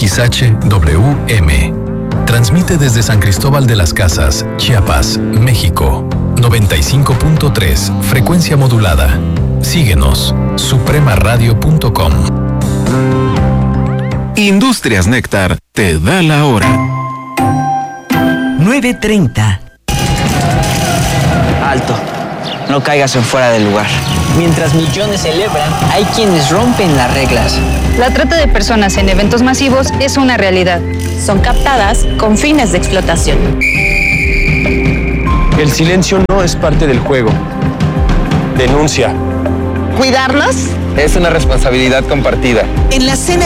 XHWM. Transmite desde San Cristóbal de las Casas, Chiapas, México. 95.3, frecuencia modulada. Síguenos, supremaradio.com. Industrias Néctar te da la hora. 9:30. Alto, no caigas en fuera del lugar. Mientras millones celebran, hay quienes rompen las reglas. La trata de personas en eventos masivos es una realidad. Son captadas con fines de explotación. El silencio no es parte del juego. Denuncia. ¿Cuidarnos? Es una responsabilidad compartida. En la cena